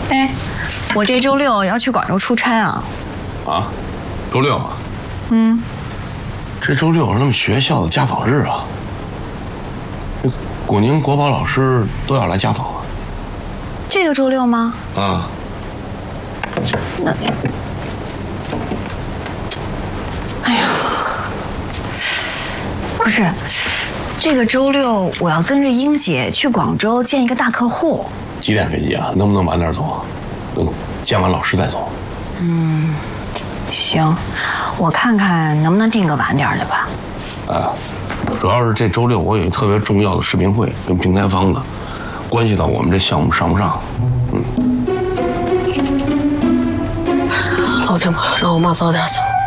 哎，我这周6要去广州出差啊。 啊，周6啊？ 嗯。 这周6是他们学校的家访日啊。这古宁、国宝老师都要来家访啊。 这个周6吗？ 啊。 那，哎呀，不是，这个周6我要跟着英姐去广州见一个大客户。 几点飞机啊？能不能晚点走啊？等见完老师再走。 嗯，行，我看看能不能订个晚点的吧。 啊，主要是这周6我有一特别重要的视频会跟平台方的，关系到我们这项目上不上。 老天妈，让我妈早点走。